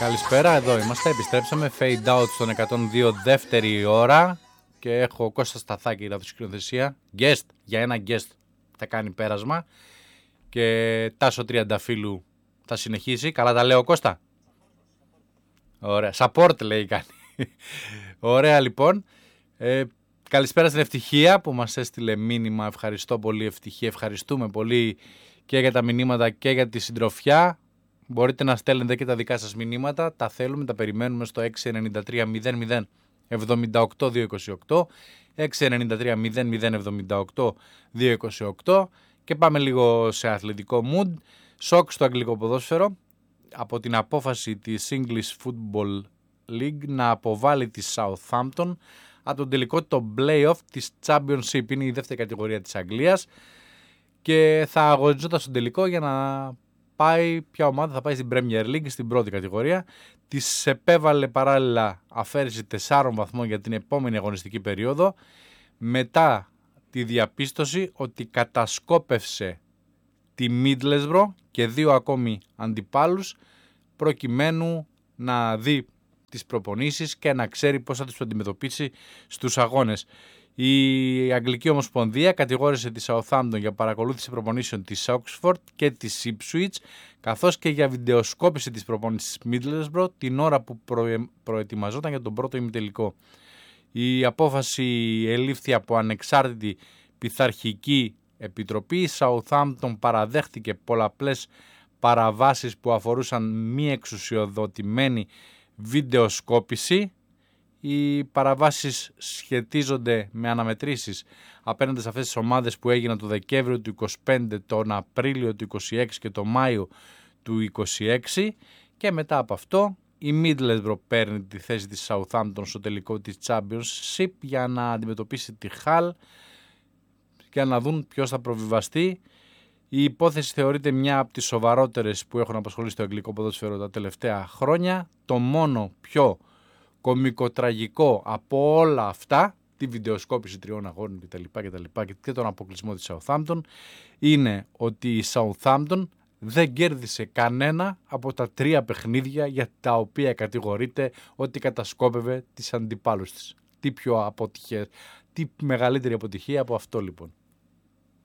Καλησπέρα, εδώ είμαστε, επιστρέψαμε, Fade Out στον 102 δεύτερη ώρα και έχω Κώστα Σταθάκη από τη σκηνοθεσία, guest, για ένα guest θα κάνει πέρασμα και Τάσο Τριανταφύλου θα συνεχίσει, καλά τα λέω Κώστα? Ωραία, support λέει κάνει. Ωραία λοιπόν, καλησπέρα στην Ευτυχία που μας έστειλε μήνυμα, ευχαριστώ πολύ Ευτυχία, ευχαριστούμε πολύ και για τα μηνύματα και για τη συντροφιά. Μπορείτε να στέλνετε και τα δικά σας μηνύματα, τα θέλουμε, τα περιμένουμε στο 693 00 78 228, 693 00 78 228 και πάμε λίγο σε αθλητικό mood. Σοκ στο αγγλικό ποδόσφαιρο από την απόφαση της English Football League να αποβάλει τη Southampton από τον τελικό το play-off της Championship, είναι η δεύτερη κατηγορία της Αγγλίας και θα αγωνιζόταν στον τελικό για να πάει, ποια ομάδα θα πάει στην Premier League, στην πρώτη κατηγορία. Της επέβαλε παράλληλα αφαίρεση 4 βαθμών για την επόμενη αγωνιστική περίοδο μετά τη διαπίστωση ότι κατασκόπευσε τη Middlesbrough και 2 ακόμη αντιπάλους προκειμένου να δει τις προπονήσεις και να ξέρει πώς θα τους αντιμετωπίσει στους αγώνες. Η Αγγλική Ομοσπονδία κατηγόρησε τη Southampton για παρακολούθηση προπονήσεων της Oxford και της Ipswich, καθώς και για βιντεοσκόπηση της προπόνησης Middlesbrough την ώρα που προετοιμαζόταν για τον πρώτο ημιτελικό. Η απόφαση ελήφθη από ανεξάρτητη πειθαρχική επιτροπή. Η Southampton παραδέχτηκε πολλαπλές παραβάσεις που αφορούσαν μη εξουσιοδοτημένη βιντεοσκόπηση. Οι παραβάσεις σχετίζονται με αναμετρήσεις απέναντι σε αυτές τις ομάδες που έγιναν το Δεκέμβριο του 25, τον Απρίλιο του 26 και τον Μάιο του 26 και μετά από αυτό η Middlesbrough παίρνει τη θέση της Southampton στο τελικό της Championship για να αντιμετωπίσει τη Hull και να δουν ποιος θα προβιβαστεί. Η υπόθεση θεωρείται μια από τις σοβαρότερες που έχουν απασχολήσει το αγγλικό ποδόσφαιρο τα τελευταία χρόνια. Το μόνο πιο κωμικοτραγικό από όλα αυτά, τη βιντεοσκόπηση 3 αγώνων κτλ. Και τον αποκλεισμό της Southampton, είναι ότι η Southampton δεν κέρδισε κανένα από τα 3 παιχνίδια για τα οποία κατηγορείται ότι κατασκόπευε τις αντιπάλους της. Τι πιο αποτυχία, τι μεγαλύτερη αποτυχία από αυτό λοιπόν.